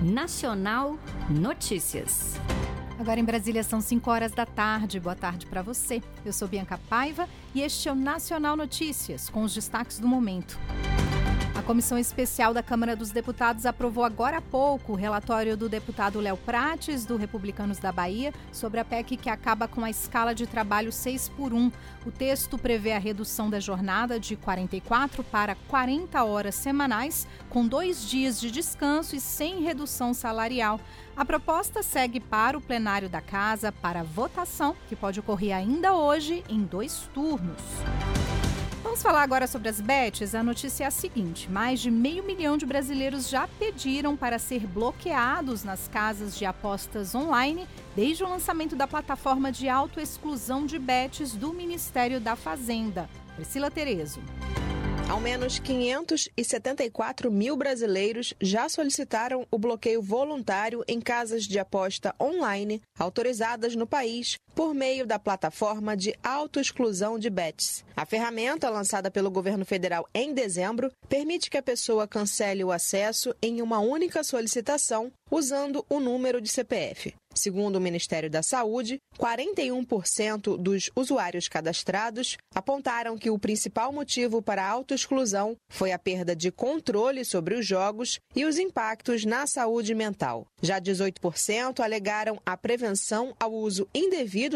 Nacional Notícias. Agora em Brasília são 5h. Boa tarde para você. Eu sou Bianca Paiva e este é o Nacional Notícias, com os destaques do momento. A Comissão Especial da Câmara dos Deputados aprovou agora há pouco o relatório do deputado Léo Prates, do Republicanos da Bahia, sobre a PEC que acaba com a escala de trabalho 6x1. O texto prevê a redução da jornada de 44 para 40 horas semanais, com 2 dias de descanso e sem redução salarial. A proposta segue para o plenário da Casa para votação, que pode ocorrer ainda hoje em 2 turnos. Vamos falar agora sobre as bets. A notícia é a seguinte: mais de 500 mil de brasileiros já pediram para ser bloqueados nas casas de apostas online desde o lançamento da plataforma de autoexclusão de bets do Ministério da Fazenda. Priscila Terezo. Ao menos 574 mil brasileiros já solicitaram o bloqueio voluntário em casas de aposta online autorizadas no país por meio da plataforma de autoexclusão de bets. A ferramenta, lançada pelo governo federal em dezembro, permite que a pessoa cancele o acesso em uma única solicitação usando o número de CPF. Segundo o Ministério da Saúde, 41% dos usuários cadastrados apontaram que o principal motivo para a autoexclusão foi a perda de controle sobre os jogos e os impactos na saúde mental. Já 18% alegaram a prevenção ao uso indevido